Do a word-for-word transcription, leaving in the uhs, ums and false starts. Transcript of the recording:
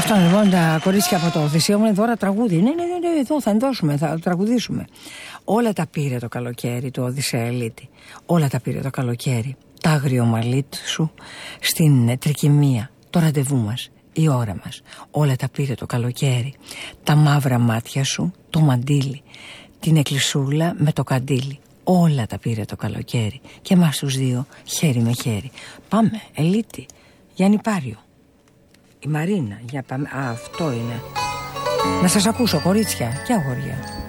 Αυτό λοιπόν τα κορίτσια από το Οδυσσέα μου είναι δώρα τραγούδι. Ναι, ναι, ναι, ναι, εδώ θα ενδώσουμε, θα τραγουδήσουμε. Όλα τα πήρε το καλοκαίρι του Οδυσσεελίτη. Όλα τα πήρε το καλοκαίρι. Τα άγριο μαλλί σου στην τρικυμία. Το ραντεβού μας, η ώρα μας. Όλα τα πήρε το καλοκαίρι. Τα μαύρα μάτια σου, το μαντίλι. Την εκκλησούλα με το καντήλι. Όλα τα πήρε το καλοκαίρι. Και εμάς τους δύο χέρι με χέρι. Πάμε, Ελίτη, Γιάννη Πάριο. Η Μαρίνα, για πάμε. Α, αυτό είναι. Να σας ακούσω, κορίτσια και αγόρια.